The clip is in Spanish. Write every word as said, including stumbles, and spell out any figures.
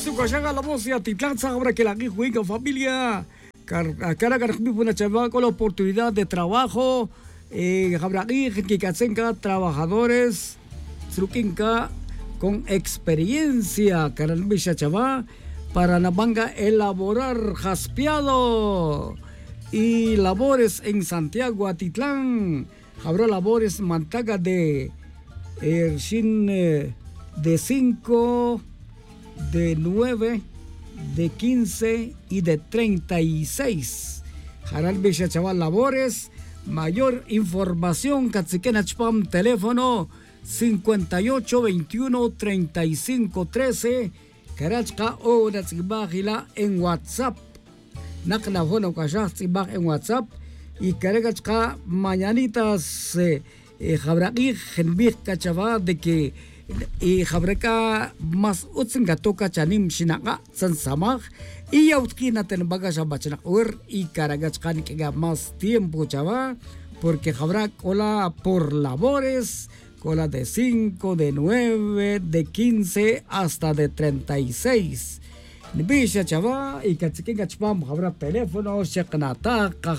Sukayaga la voz y Atitlán ahora que la juega familia. Cara una chava con la oportunidad de trabajo. Eh, que trabajadores. Truquinca con experiencia. Carambisha chava. Para la manga elaborar jaspeado. Y labores en Santiago, Atitlán. Habrá labores mantaga de. Eh, sin, eh, de cinco. De nueve, de quince y de treinta y seis. Jaral Bisha Chaval Labores. Mayor información, Katzikenachpam, teléfono cincuenta y ocho, veintiuno, treinta y cinco, trece. Karachka o Natzibagila en WhatsApp. Nakla Hono Kashachibag en WhatsApp. Y Karachka mañanitas Jabraki, Genbig Kachava de que. Y Jabreka más utsinga toca chanim shinaka san samaj y autkina ten baga shabachna ur y karagachkan que más tiempo chava porque Jabra cola por labores cola de cinco, de nueve, de quince hasta de treinta y seis. Bisha chava y katsikin gachpam Jabra teléfono shaknata